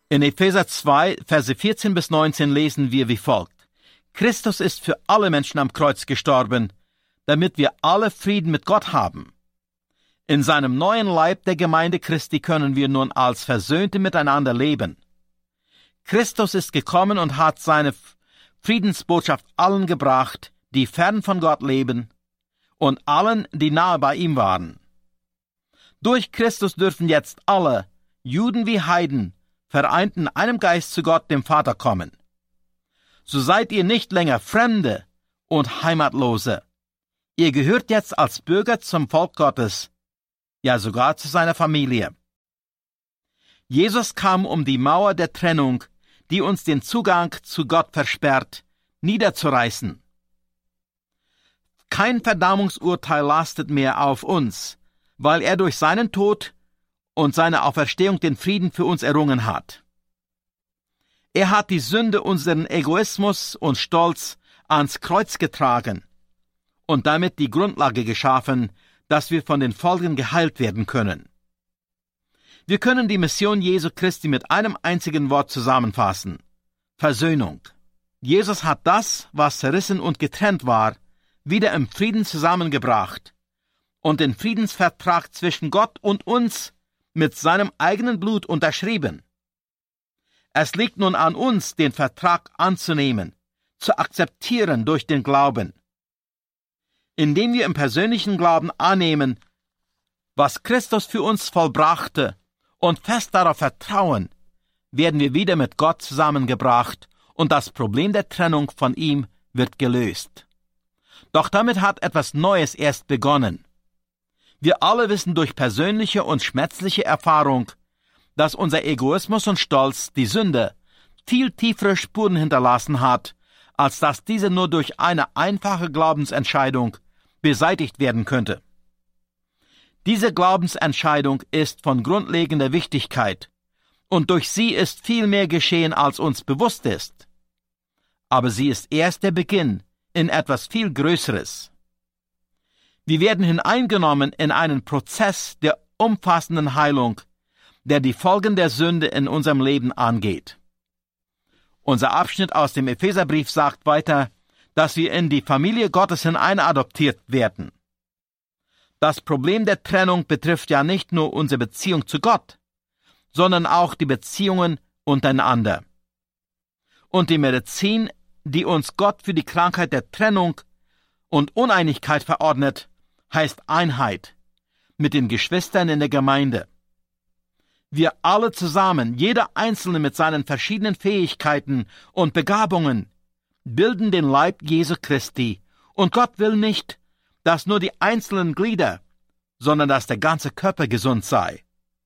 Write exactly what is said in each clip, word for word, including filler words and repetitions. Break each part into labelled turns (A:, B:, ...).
A: In Epheser zwei, Verse vierzehn bis neunzehn lesen wir wie folgt: Christus ist für alle Menschen am Kreuz gestorben, damit wir alle Frieden mit Gott haben. In seinem neuen Leib der Gemeinde Christi können wir nun als Versöhnte miteinander leben. Christus ist gekommen und hat seine Friedensbotschaft allen gebracht, die fern von Gott leben, und allen, die nahe bei ihm waren. Durch Christus dürfen jetzt alle, Juden wie Heiden, vereint in einem Geist zu Gott, dem Vater, kommen. So seid ihr nicht länger Fremde und Heimatlose. Ihr gehört jetzt als Bürger zum Volk Gottes, ja sogar zu seiner Familie. Jesus kam, um die Mauer der Trennung, die uns den Zugang zu Gott versperrt, niederzureißen. Kein Verdammungsurteil lastet mehr auf uns, weil er durch seinen Tod und seine Auferstehung den Frieden für uns errungen hat. Er hat die Sünde, unseren Egoismus und Stolz ans Kreuz getragen und damit die Grundlage geschaffen, dass wir von den Folgen geheilt werden können. Wir können die Mission Jesu Christi mit einem einzigen Wort zusammenfassen: Versöhnung. Jesus hat das, was zerrissen und getrennt war, wieder im Frieden zusammengebracht und den Friedensvertrag zwischen Gott und uns mit seinem eigenen Blut unterschrieben. Es liegt nun an uns, den Vertrag anzunehmen, zu akzeptieren durch den Glauben. Indem wir im persönlichen Glauben annehmen, was Christus für uns vollbrachte, und fest darauf vertrauen, werden wir wieder mit Gott zusammengebracht und das Problem der Trennung von ihm wird gelöst. Doch damit hat etwas Neues erst begonnen. Wir alle wissen durch persönliche und schmerzliche Erfahrung, dass unser Egoismus und Stolz, die Sünde, viel tiefere Spuren hinterlassen hat, als dass diese nur durch eine einfache Glaubensentscheidung beseitigt werden könnte. Diese Glaubensentscheidung ist von grundlegender Wichtigkeit, und durch sie ist viel mehr geschehen, als uns bewusst ist. Aber sie ist erst der Beginn in etwas viel Größeres. Wir werden hineingenommen in einen Prozess der umfassenden Heilung, der die Folgen der Sünde in unserem Leben angeht. Unser Abschnitt aus dem Epheserbrief sagt weiter, dass wir in die Familie Gottes hineinadoptiert werden. Das Problem der Trennung betrifft ja nicht nur unsere Beziehung zu Gott, sondern auch die Beziehungen untereinander. Und die Medizin, die uns Gott für die Krankheit der Trennung und Uneinigkeit verordnet, heißt Einheit mit den Geschwistern in der Gemeinde. Wir alle zusammen, jeder Einzelne mit seinen verschiedenen Fähigkeiten und Begabungen, bilden den Leib Jesu Christi, und Gott will nicht, dass nur die einzelnen Glieder, sondern dass der ganze Körper gesund sei.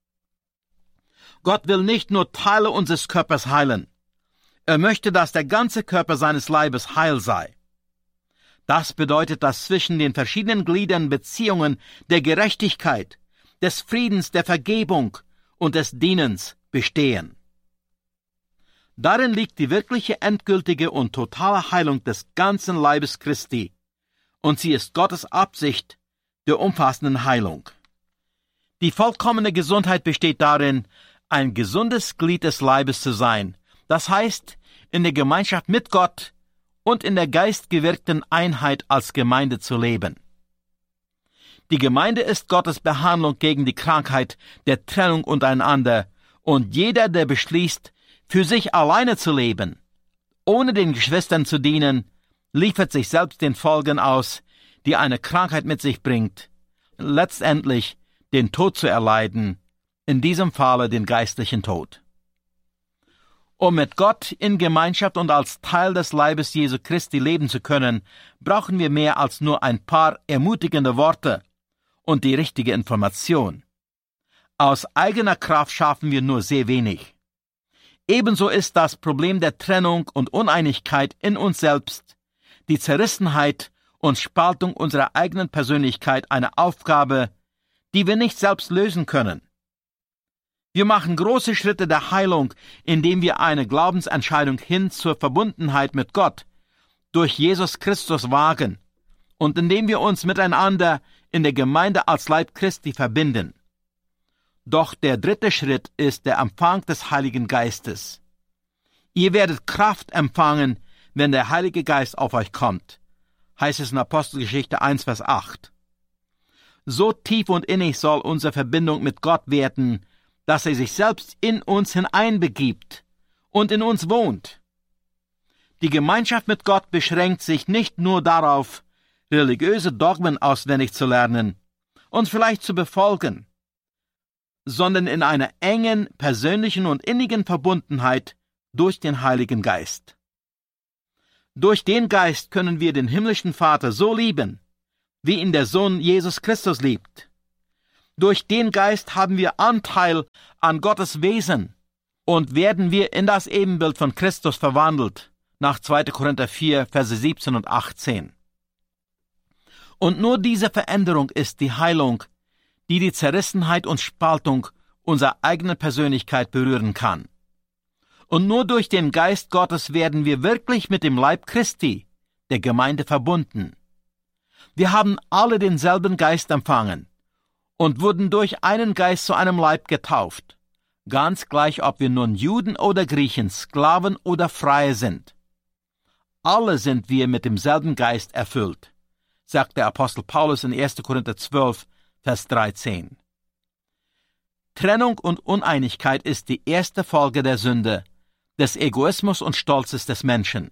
A: Gott will nicht nur Teile unseres Körpers heilen. Er möchte, dass der ganze Körper seines Leibes heil sei. Das bedeutet, dass zwischen den verschiedenen Gliedern Beziehungen der Gerechtigkeit, des Friedens, der Vergebung und des Dienens bestehen. Darin liegt die wirkliche, endgültige und totale Heilung des ganzen Leibes Christi, und sie ist Gottes Absicht der umfassenden Heilung. Die vollkommene Gesundheit besteht darin, ein gesundes Glied des Leibes zu sein, das heißt, in der Gemeinschaft mit Gott und in der geistgewirkten Einheit als Gemeinde zu leben. Die Gemeinde ist Gottes Behandlung gegen die Krankheit der Trennung untereinander, und jeder, der beschließt, für sich alleine zu leben, ohne den Geschwistern zu dienen, liefert sich selbst den Folgen aus, die eine Krankheit mit sich bringt, letztendlich den Tod zu erleiden, in diesem Falle den geistlichen Tod. Um mit Gott in Gemeinschaft und als Teil des Leibes Jesu Christi leben zu können, brauchen wir mehr als nur ein paar ermutigende Worte und die richtige Information. Aus eigener Kraft schaffen wir nur sehr wenig. Ebenso ist das Problem der Trennung und Uneinigkeit in uns selbst, die Zerrissenheit und Spaltung unserer eigenen Persönlichkeit eine Aufgabe, die wir nicht selbst lösen können. Wir machen große Schritte der Heilung, indem wir eine Glaubensentscheidung hin zur Verbundenheit mit Gott durch Jesus Christus wagen und indem wir uns miteinander in der Gemeinde als Leib Christi verbinden. Doch der dritte Schritt ist der Empfang des Heiligen Geistes. Ihr werdet Kraft empfangen, wenn der Heilige Geist auf euch kommt, heißt es in Apostelgeschichte eins, Vers acht. So tief und innig soll unsere Verbindung mit Gott werden, dass er sich selbst in uns hineinbegibt und in uns wohnt. Die Gemeinschaft mit Gott beschränkt sich nicht nur darauf, religiöse Dogmen auswendig zu lernen und vielleicht zu befolgen, sondern in einer engen, persönlichen und innigen Verbundenheit durch den Heiligen Geist. Durch den Geist können wir den himmlischen Vater so lieben, wie ihn der Sohn Jesus Christus liebt. Durch den Geist haben wir Anteil an Gottes Wesen und werden wir in das Ebenbild von Christus verwandelt, nach zweiter Korinther vier, Verse siebzehn und achtzehn. Und nur diese Veränderung ist die Heilung, die die Zerrissenheit und Spaltung unserer eigenen Persönlichkeit berühren kann. Und nur durch den Geist Gottes werden wir wirklich mit dem Leib Christi, der Gemeinde, verbunden. Wir haben alle denselben Geist empfangen und wurden durch einen Geist zu einem Leib getauft, ganz gleich, ob wir nun Juden oder Griechen, Sklaven oder Freie sind. Alle sind wir mit demselben Geist erfüllt, sagt der Apostel Paulus in erster Korinther zwölf, Vers dreizehn. Trennung und Uneinigkeit ist die erste Folge der Sünde, des Egoismus und Stolzes des Menschen.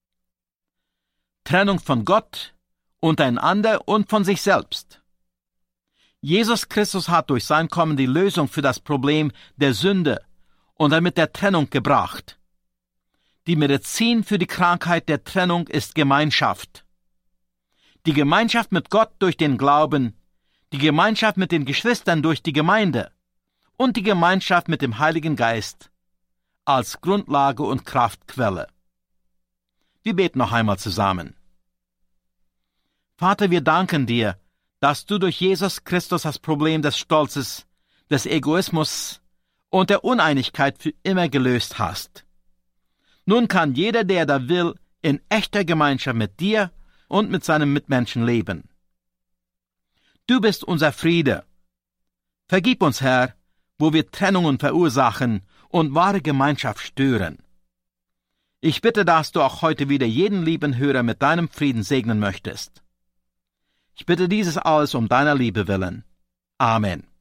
A: Trennung von Gott, untereinander und von sich selbst. Jesus Christus hat durch sein Kommen die Lösung für das Problem der Sünde und damit der Trennung gebracht. Die Medizin für die Krankheit der Trennung ist Gemeinschaft. Die Gemeinschaft mit Gott durch den Glauben, die Gemeinschaft mit den Geschwistern durch die Gemeinde und die Gemeinschaft mit dem Heiligen Geist als Grundlage und Kraftquelle. Wir beten noch einmal zusammen. Vater, wir danken dir, dass du durch Jesus Christus das Problem des Stolzes, des Egoismus und der Uneinigkeit für immer gelöst hast. Nun kann jeder, der da will, in echter Gemeinschaft mit dir und mit seinen Mitmenschen leben. Du bist unser Friede. Vergib uns, Herr, wo wir Trennungen verursachen und wahre Gemeinschaft stören. Ich bitte, dass du auch heute wieder jeden lieben Hörer mit deinem Frieden segnen möchtest. Ich bitte dieses alles um deiner Liebe willen. Amen.